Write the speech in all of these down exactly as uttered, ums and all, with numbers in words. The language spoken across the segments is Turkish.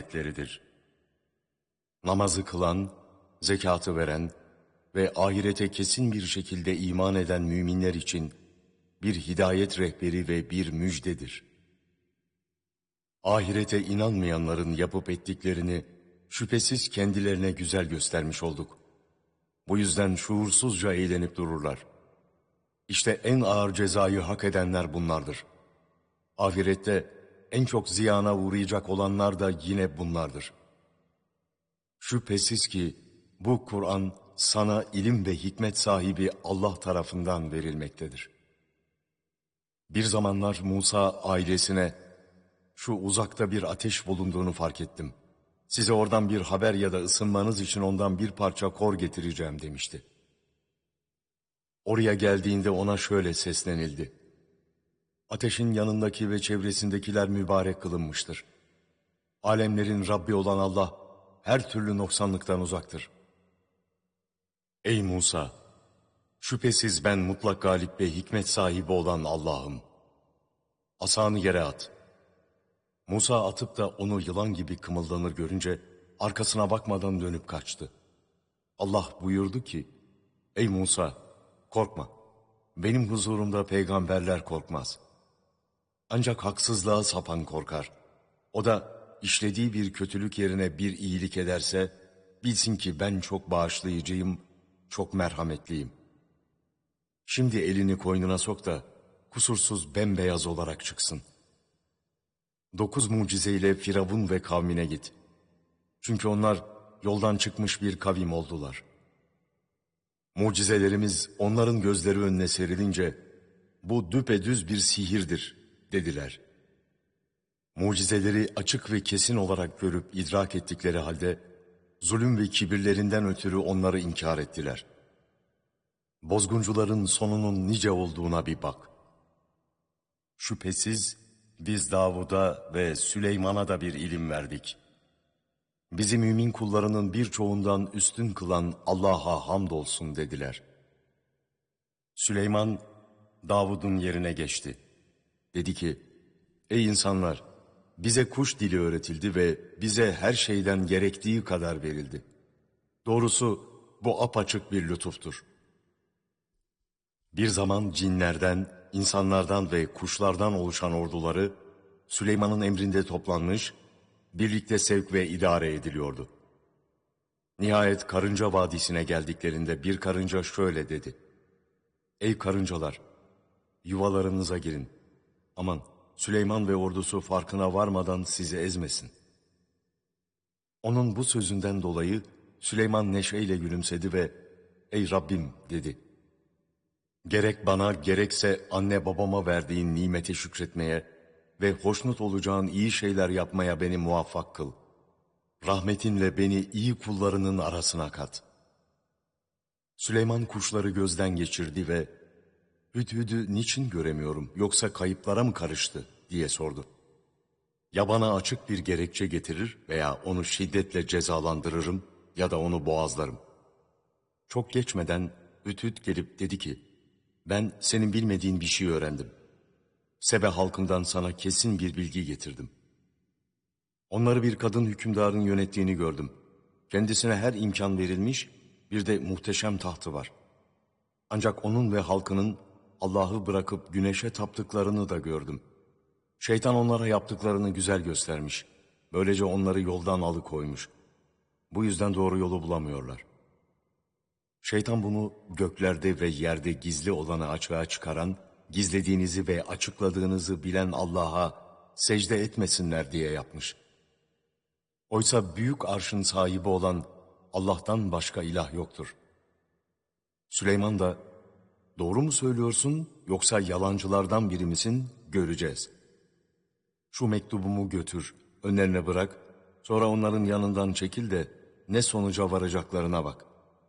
ayetleridir. Namazı kılan, zekatı veren ve ahirete kesin bir şekilde iman eden müminler için bir hidayet rehberi ve bir müjdedir. Ahirete inanmayanların yapıp ettiklerini şüphesiz kendilerine güzel göstermiş olduk. Bu yüzden şuursuzca eğlenip dururlar. İşte en ağır cezayı hak edenler bunlardır. Ahirette en çok ziyana uğrayacak olanlar da yine bunlardır. Şüphesiz ki bu Kur'an sana ilim ve hikmet sahibi Allah tarafından verilmektedir. Bir zamanlar Musa ailesine, şu uzakta bir ateş bulunduğunu fark ettim. Size oradan bir haber ya da ısınmanız için ondan bir parça kor getireceğim demişti. Oraya geldiğinde ona şöyle seslenildi. Ateşin yanındaki ve çevresindekiler mübarek kılınmıştır. Alemlerin Rabbi olan Allah her türlü noksanlıktan uzaktır. Ey Musa! Şüphesiz ben mutlak galip ve hikmet sahibi olan Allah'ım. Asanı yere at. Musa atıp da onu yılan gibi kımıldanır görünce arkasına bakmadan dönüp kaçtı. Allah buyurdu ki, ey Musa, korkma. Benim huzurumda peygamberler korkmaz. Ancak haksızlığa sapan korkar. O da işlediği bir kötülük yerine bir iyilik ederse, bilsin ki ben çok bağışlayıcıyım, çok merhametliyim. Şimdi elini koynuna sok da kusursuz bembeyaz olarak çıksın. Dokuz mucizeyle Firavun ve kavmine git. Çünkü onlar yoldan çıkmış bir kavim oldular. Mucizelerimiz onların gözleri önüne serilince, bu düpedüz bir sihirdir dediler. Mucizeleri açık ve kesin olarak görüp idrak ettikleri halde, zulüm ve kibirlerinden ötürü onları inkar ettiler. Bozguncuların sonunun nice olduğuna bir bak. Şüphesiz biz Davud'a ve Süleyman'a da bir ilim verdik. Bizi mümin kullarının birçoğundan üstün kılan Allah'a hamdolsun dediler. Süleyman, Davud'un yerine geçti. Dedi ki, ey insanlar, bize kuş dili öğretildi ve bize her şeyden gerektiği kadar verildi. Doğrusu bu apaçık bir lütuftur. Bir zaman cinlerden, insanlardan ve kuşlardan oluşan orduları Süleyman'ın emrinde toplanmış, birlikte sevk ve idare ediliyordu. Nihayet Karınca Vadisi'ne geldiklerinde bir karınca şöyle dedi. Ey karıncalar, yuvalarınıza girin. Aman Süleyman ve ordusu farkına varmadan sizi ezmesin. Onun bu sözünden dolayı Süleyman neşeyle gülümsedi ve ey Rabbim dedi. Gerek bana gerekse anne babama verdiğin nimete şükretmeye ve hoşnut olacağın iyi şeyler yapmaya beni muvaffak kıl. Rahmetinle beni iyi kullarının arasına kat. Süleyman kuşları gözden geçirdi ve Hüdhüd'ü niçin göremiyorum yoksa kayıplara mı karıştı diye sordu. Ya bana açık bir gerekçe getirir veya onu şiddetle cezalandırırım ya da onu boğazlarım. Çok geçmeden Hüdhüd gelip dedi ki, ben senin bilmediğin bir şey öğrendim. Sebe halkından sana kesin bir bilgi getirdim. Onları bir kadın hükümdarın yönettiğini gördüm. Kendisine her imkan verilmiş, bir de muhteşem tahtı var. Ancak onun ve halkının Allah'ı bırakıp güneşe taptıklarını da gördüm. Şeytan onlara yaptıklarını güzel göstermiş. Böylece onları yoldan alıkoymuş. Bu yüzden doğru yolu bulamıyorlar. Şeytan bunu göklerde ve yerde gizli olanı açığa çıkaran, gizlediğinizi ve açıkladığınızı bilen Allah'a secde etmesinler diye yapmış. Oysa büyük arşın sahibi olan Allah'tan başka ilah yoktur. Süleyman da, doğru mu söylüyorsun yoksa yalancılardan biri misin? Göreceğiz. Şu mektubumu götür, önlerine bırak, sonra onların yanından çekil de ne sonuca varacaklarına bak.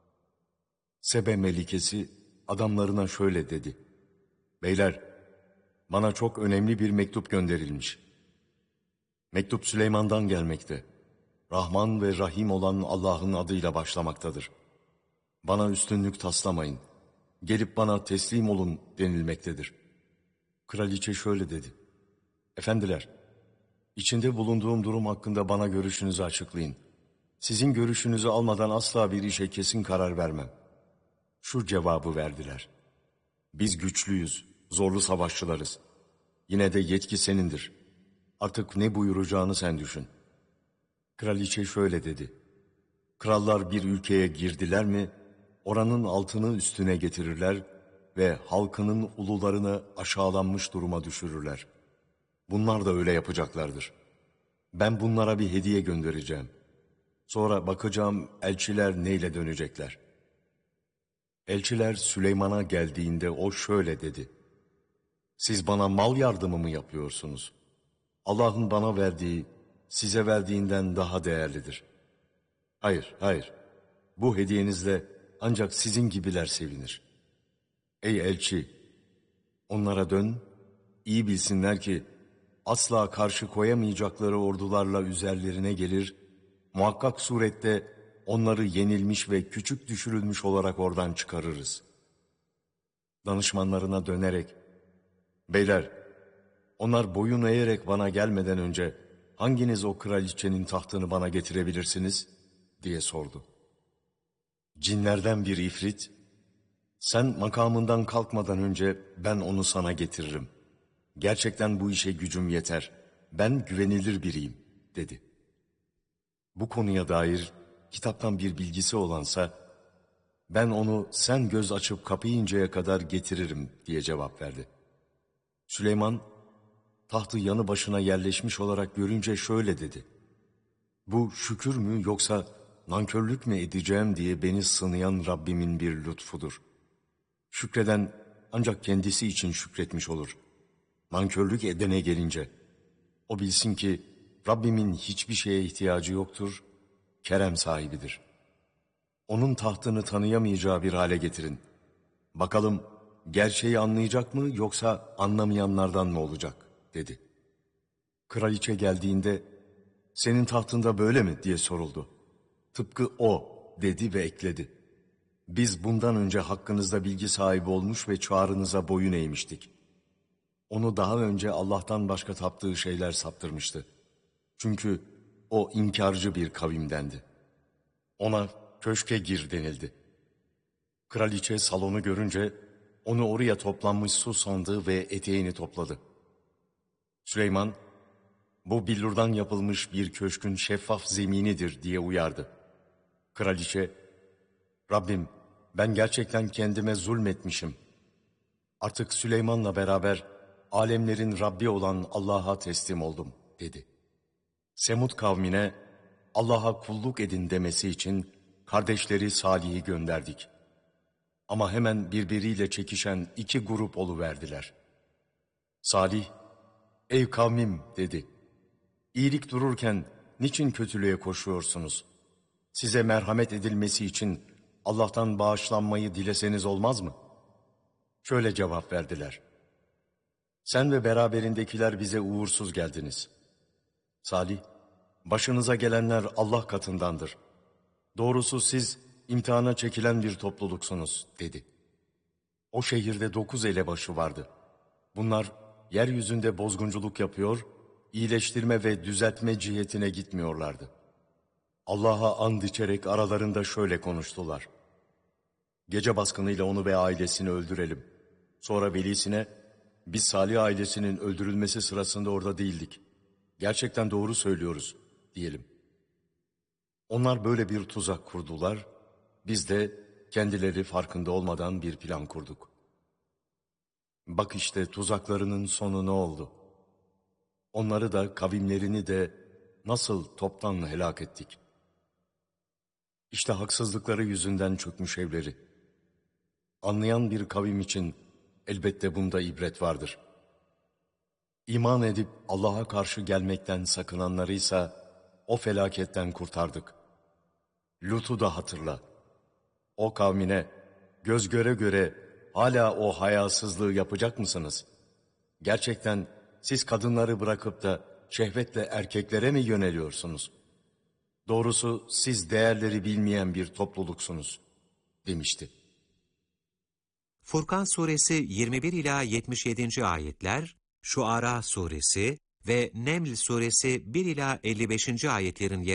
Sebe melikesi adamlarına şöyle dedi. Beyler, bana çok önemli bir mektup gönderilmiş. Mektup Süleyman'dan gelmekte. Rahman ve Rahim olan Allah'ın adıyla başlamaktadır. Bana üstünlük taslamayın. Gelip bana teslim olun denilmektedir. Kraliçe şöyle dedi. Efendiler, İçinde bulunduğum durum hakkında bana görüşünüzü açıklayın. Sizin görüşünüzü almadan asla bir işe kesin karar vermem. Şu cevabı verdiler. Biz güçlüyüz, zorlu savaşçılarız. Yine de yetki senindir. Artık ne buyuracağını sen düşün. Kraliçe şöyle dedi. Krallar bir ülkeye girdiler mi, oranın altını üstüne getirirler ve halkının ulularını aşağılanmış duruma düşürürler. Bunlar da öyle yapacaklardır. Ben bunlara bir hediye göndereceğim. Sonra bakacağım elçiler neyle dönecekler. Elçiler Süleyman'a geldiğinde o şöyle dedi. Siz bana mal yardımı mı yapıyorsunuz? Allah'ın bana verdiği, size verdiğinden daha değerlidir. Hayır, hayır. Bu hediyenizle ancak sizin gibiler sevinir. Ey elçi, onlara dön, iyi bilsinler ki asla karşı koyamayacakları ordularla üzerlerine gelir, muhakkak surette onları yenilmiş ve küçük düşürülmüş olarak oradan çıkarırız. Danışmanlarına dönerek, beyler, onlar boyun eğerek bana gelmeden önce hanginiz o kraliçenin tahtını bana getirebilirsiniz diye sordu. Cinlerden bir ifrit, sen makamından kalkmadan önce ben onu sana getiririm. Gerçekten bu işe gücüm yeter. Ben güvenilir biriyim dedi. Bu konuya dair kitaptan bir bilgisi olansa ben onu sen göz açıp kapayıncaya kadar getiririm diye cevap verdi. Süleyman tahtı yanı başına yerleşmiş olarak görünce şöyle dedi. Bu şükür mü yoksa nankörlük mü edeceğim diye beni sınayan Rabbimin bir lütfudur. Şükreden ancak kendisi için şükretmiş olur. Nankörlük edene gelince o bilsin ki Rabbimin hiçbir şeye ihtiyacı yoktur, kerem sahibidir. Onun tahtını tanıyamayacağı bir hale getirin. Bakalım gerçeği anlayacak mı yoksa anlamayanlardan mı olacak dedi. Kraliçe geldiğinde senin tahtında böyle mi diye soruldu. Tıpkı o dedi ve ekledi. Biz bundan önce hakkınızda bilgi sahibi olmuş ve çağrınıza boyun eğmiştik. Onu daha önce Allah'tan başka taptığı şeyler saptırmıştı. Çünkü o inkarcı bir kavimdendi. Ona köşke gir denildi. Kraliçe salonu görünce onu oraya toplanmış su sandı ve eteğini topladı. Süleyman, bu billurdan yapılmış bir köşkün şeffaf zeminidir diye uyardı. Kraliçe, Rabbim ben gerçekten kendime zulmetmişim. Artık Süleyman'la beraber alemlerin Rabbi olan Allah'a teslim oldum dedi. Semud kavmine Allah'a kulluk edin demesi için kardeşleri Salih'i gönderdik. Ama hemen birbiriyle çekişen iki grup oluverdiler. Salih, ey kavmim dedi. İyilik dururken niçin kötülüğe koşuyorsunuz? Size merhamet edilmesi için Allah'tan bağışlanmayı dileseniz olmaz mı? Şöyle cevap verdiler. Sen ve beraberindekiler bize uğursuz geldiniz. Salih, başınıza gelenler Allah katındandır. Doğrusu siz imtihana çekilen bir topluluksunuz dedi. O şehirde dokuz elebaşı vardı. Bunlar yeryüzünde bozgunculuk yapıyor, iyileştirme ve düzeltme cihetine gitmiyorlardı. Allah'a and içerek aralarında şöyle konuştular. Gece baskınıyla onu ve ailesini öldürelim. Sonra velisine, biz Salih ailesinin öldürülmesi sırasında orada değildik. Gerçekten doğru söylüyoruz diyelim. Onlar böyle bir tuzak kurdular, biz de kendileri farkında olmadan bir plan kurduk. Bak işte tuzaklarının sonu ne oldu? Onları da kavimlerini de nasıl toptan helak ettik? İşte haksızlıkları yüzünden çökmüş evleri. Anlayan bir kavim için elbette bunda ibret vardır. İman edip Allah'a karşı gelmekten sakınanlarıysa o felaketten kurtardık. Lut'u da hatırla. O kavmine göz göre göre hala o hayasızlığı yapacak mısınız? Gerçekten siz kadınları bırakıp da şehvetle erkeklere mi yöneliyorsunuz? Doğrusu siz değerleri bilmeyen bir topluluksunuz demişti. Furkan suresi yirmi bir ila yetmiş yedinci ayetler, Şuara suresi, ve Neml suresi bir ila elli beşinci ayetlerin yer